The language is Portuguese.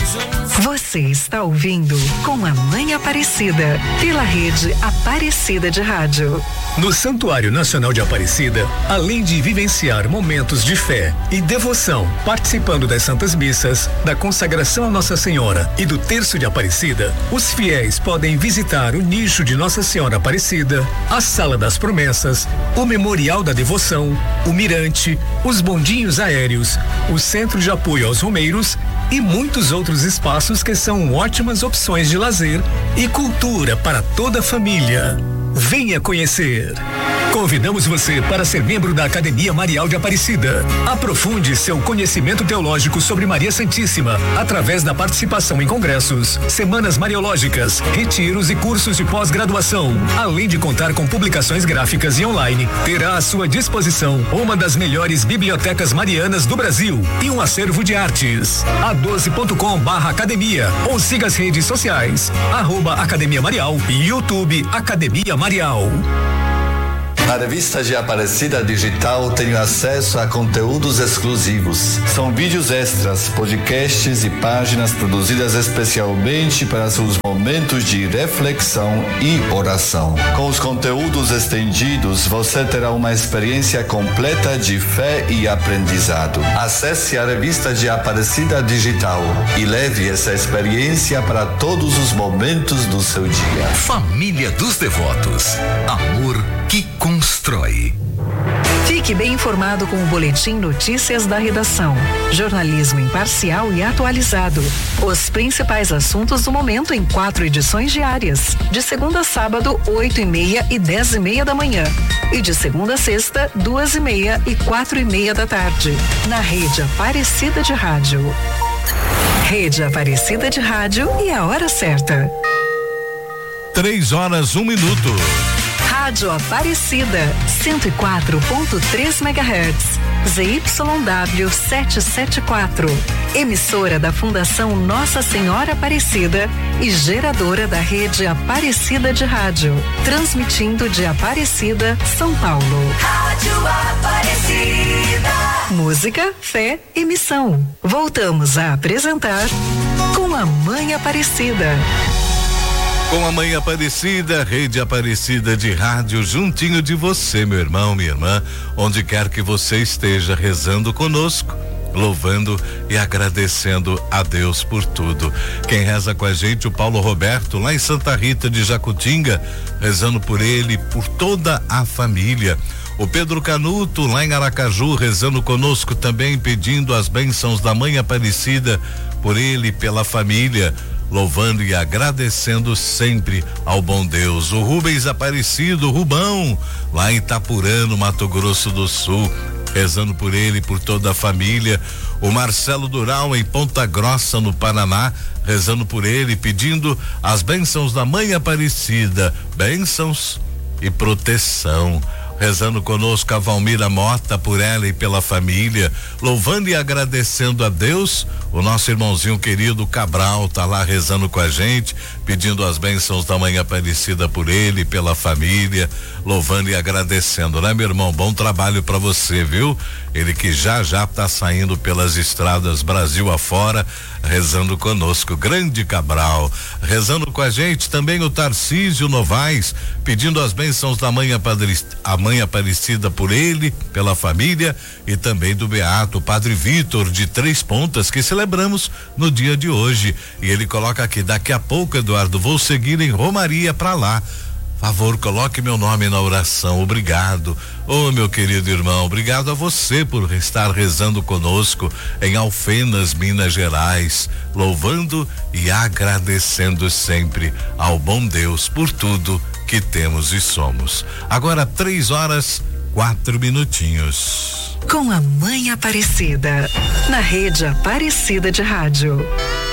Você está ouvindo Com a Mãe Aparecida, pela rede Aparecida de Rádio. No Santuário Nacional de Aparecida, além de vivenciar momentos de fé e devoção, participando das Santas Missas, da consagração a Nossa Senhora e do Terço de Aparecida, os fiéis podem visitar o nicho de Nossa Senhora Aparecida, a Sala das Promessas, o Memorial da Devoção, o Mirante, os bondinhos aéreos, o Centro de Apoio aos Romeiros e muitos outros espaços que são ótimas opções de lazer e cultura para toda a família. Venha conhecer. Convidamos você para ser membro da Academia Marial de Aparecida. Aprofunde seu conhecimento teológico sobre Maria Santíssima através da participação em congressos, semanas mariológicas, retiros e cursos de pós-graduação. Além de contar com publicações gráficas e online, terá à sua disposição uma das melhores bibliotecas marianas do Brasil e um acervo de artes. a12.com/academia ou siga as redes sociais @Academia Marial e YouTube Academia Marial. A revista de Aparecida Digital tem acesso a conteúdos exclusivos. São vídeos extras, podcasts e páginas produzidas especialmente para seus momentos de reflexão e oração. Com os conteúdos estendidos, você terá uma experiência completa de fé e aprendizado. Acesse a revista de Aparecida Digital e leve essa experiência para todos os momentos do seu dia. Família dos Devotos. Amor que constrói. Fique bem informado com o Boletim Notícias da Redação. Jornalismo imparcial e atualizado. Os principais assuntos do momento em 4 edições diárias. De segunda a sábado, 8h30 e 10h30 da manhã. E de segunda a sexta, 2h30 e 4h30 da tarde. Na rede Aparecida de Rádio. Rede Aparecida de Rádio e a hora certa. 3h01. Rádio Aparecida, 104.3 MHz, ZYW 774, emissora da Fundação Nossa Senhora Aparecida e geradora da rede Aparecida de Rádio, transmitindo de Aparecida, São Paulo. Rádio Aparecida. Música, fé e missão. Voltamos a apresentar Com a Mãe Aparecida. Com a Mãe Aparecida, rede Aparecida de Rádio, juntinho de você, meu irmão, minha irmã, onde quer que você esteja, rezando conosco, louvando e agradecendo a Deus por tudo. Quem reza com a gente, o Paulo Roberto, lá em Santa Rita de Jacutinga, rezando por ele, por toda a família. O Pedro Canuto, lá em Aracaju, rezando conosco também, pedindo as bênçãos da Mãe Aparecida por ele e pela família, louvando e agradecendo sempre ao bom Deus. O Rubens Aparecido, Rubão, lá em Itapurã, no Mato Grosso do Sul, rezando por ele e por toda a família. O Marcelo Dural, em Ponta Grossa, no Paraná, rezando por ele, pedindo as bênçãos da Mãe Aparecida, bênçãos e proteção. Rezando conosco a Valmira Mota, por ela e pela família, louvando e agradecendo a Deus. O nosso irmãozinho querido Cabral tá lá rezando com a gente, pedindo as bênçãos da Mãe Aparecida por ele e pela família, louvando e agradecendo, né, meu irmão? Bom trabalho para você, viu? Ele que já tá saindo pelas estradas Brasil afora, rezando conosco. Grande Cabral, rezando com a gente também o Tarcísio Novaes, pedindo as bênçãos da Mãe Aparecida por ele, pela família, e também do Beato Padre Vitor de Três Pontas, que celebramos no dia de hoje. E ele coloca aqui: daqui a pouco, Eduardo, vou seguir em Romaria para lá. Favor, coloque meu nome na oração. Obrigado. Ô, meu querido irmão, obrigado a você por estar rezando conosco em Alfenas, Minas Gerais, louvando e agradecendo sempre ao bom Deus por tudo que temos e somos. Agora 3h04. Com a Mãe Aparecida, na rede Aparecida de Rádio.